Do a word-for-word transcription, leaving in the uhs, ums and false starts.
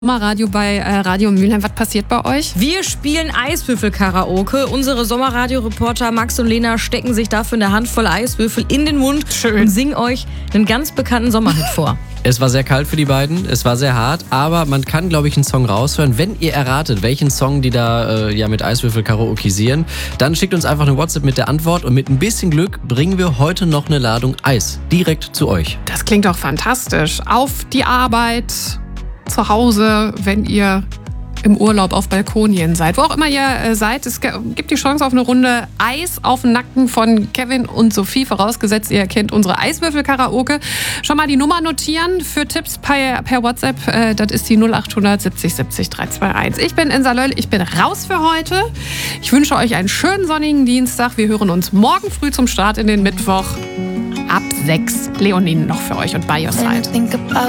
Sommerradio bei äh, Radio Mülheim. Was passiert bei euch? Wir spielen Eiswürfel-Karaoke. Unsere Sommerradio-Reporter Max und Lena stecken sich dafür eine Handvoll Eiswürfel in den Mund Schön. und singen euch einen ganz bekannten Sommerhit vor. Es war sehr kalt für die beiden, es war sehr hart, aber man kann, glaube ich, einen Song raushören. Wenn ihr erratet, welchen Song die da äh, ja mit Eiswürfel karaokisieren, dann schickt uns einfach eine WhatsApp mit der Antwort und mit ein bisschen Glück bringen wir heute noch eine Ladung Eis direkt zu euch. Das klingt doch fantastisch. Auf die Arbeit, zu Hause, wenn ihr im Urlaub auf Balkonien seid. Wo auch immer ihr äh, seid, es gibt die Chance auf eine Runde Eis auf den Nacken von Kevin und Sophie, vorausgesetzt ihr kennt unsere Eiswürfel-Karaoke. Schon mal die Nummer notieren für Tipps per, per WhatsApp. Äh, das ist die null acht hundert siebzig siebzig drei zwei eins. Ich bin Insa Löll, ich bin raus für heute. Ich wünsche euch einen schönen sonnigen Dienstag. Wir hören uns morgen früh zum Start in den Mittwoch ab sechs. Leonie noch für euch und by your side.